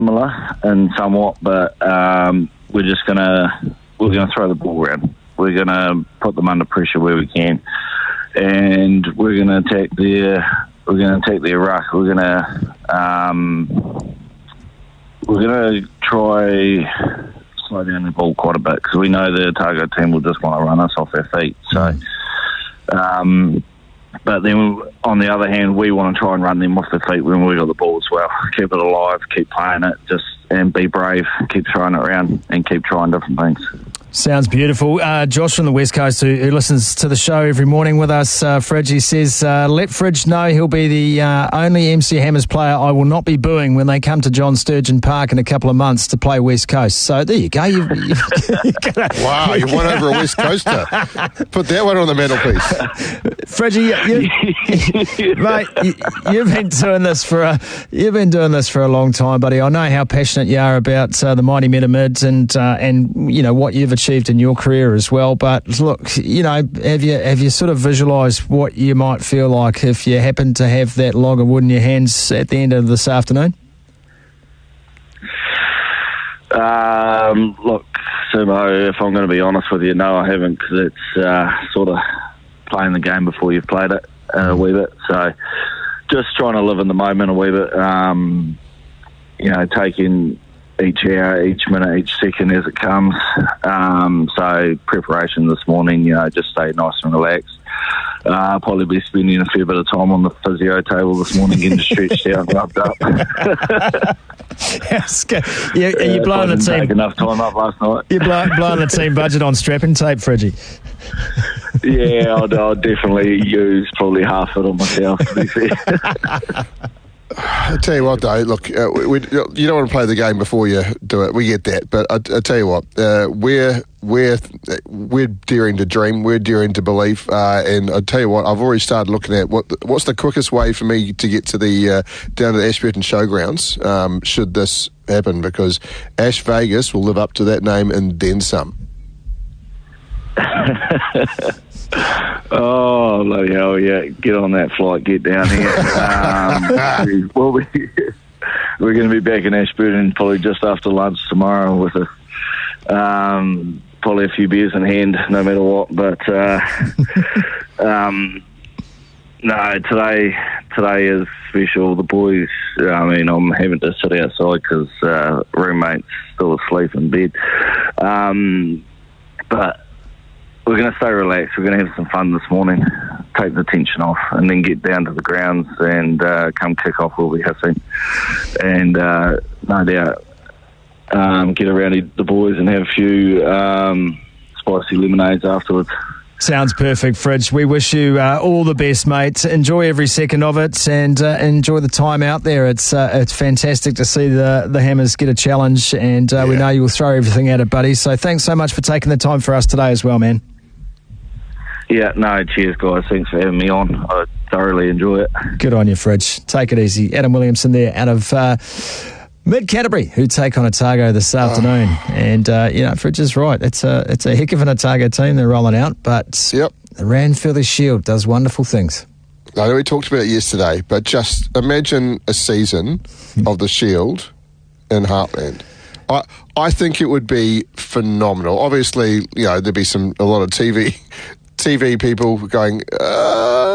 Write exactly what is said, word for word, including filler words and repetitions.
similar in somewhat, but um, we're just gonna we're gonna throw the ball around. We're gonna put them under pressure where we can, and we're gonna attack their we're gonna attack their ruck. We're gonna um, we're gonna try slow down the ball quite a bit because we know the Otago team will just want to run us off their feet. So, um, but then on the other hand, we want to try and run them off their feet when we got the ball as well. Keep it alive, keep playing it, just and be brave, keep throwing it around, and keep trying different things. Sounds beautiful. Uh, Josh from the West Coast, who, who listens to the show every morning with us, uh, Fridge, he says, uh, let Fridge know he'll be the uh, only M C Hammers player I will not be booing when they come to John Sturgeon Park in a couple of months to play West Coast. So there you go. You've, you've, you've got a, wow, you won over a West Coaster. Put that one on the mantelpiece. Fridge, you, you, mate, you, you've been doing this for a you've been doing this for a long time, buddy. I know how passionate you are about uh, the mighty Meta Mids and uh, and you know what you've achieved in your career as well. But look, you know, have you have you sort of visualised what you might feel like if you happen to have that log of wood in your hands at the end of this afternoon? Um, look, Sumo, if I'm going to be honest with you, no, I haven't, because it's uh, sort of playing the game before you've played it uh, a wee bit. So just trying to live in the moment a wee bit. Um, you know, taking each hour, each minute, each second as it comes. Um, so preparation this morning, you know, just stay nice and relaxed. Uh, probably be spending a fair bit of time on the physio table this morning, getting stretched out and rubbed up. Yes, you, are you blowing uh, the team? Take enough time up last night. You're blowing, blowing the team budget on strapping tape, Fridgie. Yeah, I'd, I'd definitely use probably half it on myself, to be fair. I tell you what, though, look, uh, we, we, you don't want to play the game before you do it. We get that, but I, I tell you what, uh, we're we're we're daring to dream, we're daring to believe, uh, and I tell you what, I've already started looking at what what's the quickest way for me to get to the uh, down to the Ashburton Showgrounds. Um, should this happen, because Ash Vegas will live up to that name and then some. Oh, bloody hell, yeah. Get on that flight, get down here. Um, we'll be, we're going to be back in Ashburton probably just after lunch tomorrow with a, um, probably a few beers in hand, no matter what. But, uh, um, no, today today is special. The boys, I mean, I'm having to sit outside because uh, roommate's still asleep in bed. Um, but we're going to stay relaxed. We're going to have some fun this morning, take the tension off, and then get down to the grounds and uh, come kick off. We'll be hissing. And uh, no doubt um, get around the boys and have a few um, spicy lemonades afterwards. Sounds perfect, Fridge. We wish you uh, all the best, mate. Enjoy every second of it and uh, enjoy the time out there. It's uh, it's fantastic to see the, the Hammers get a challenge, and uh, yeah. we know you will throw everything at it, buddy. So thanks so much for taking the time for us today as well, man. Yeah, no, cheers, guys. Thanks for having me on. I thoroughly enjoy it. Good on you, Fridge. Take it easy. Adam Williamson there out of uh, Mid Canterbury, who take on Otago this afternoon. Oh. And, uh, you know, Fridge is right. It's a, it's a heck of an Otago team they're rolling out, but yep. the Ranfurly Shield does wonderful things. I know we talked about it yesterday, but just imagine a season of the Shield in Heartland. I I think it would be phenomenal. Obviously, you know, there'd be some a lot of T V T V people going, uh,